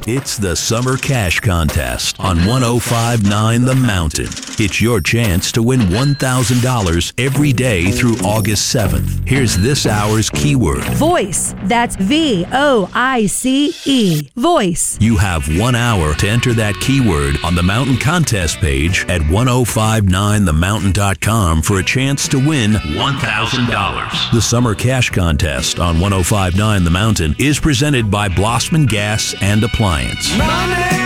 It's the Summer Cash Contest on 105.9 The Mountain. It's your chance to win $1,000 every day through August 7th. Here's this hour's keyword. Voice. That's VOICE. Voice. You have 1 hour to enter that keyword on the Mountain Contest page at 1059themountain.com for a chance to win $1,000. The Summer Cash Contest on 105.9 The Mountain is presented by Blossman Gas and Appliance.